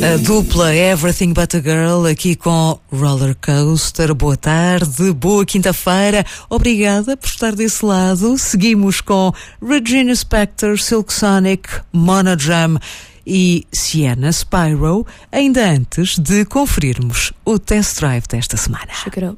A dupla Everything But a Girl aqui com Roller Coaster. Boa tarde, boa quinta-feira. Obrigada por estar desse lado. Seguimos com Regina Spektor, Silk Sonic, Monojam e Sienna Spyro, ainda antes de conferirmos o test drive desta semana. Check it out.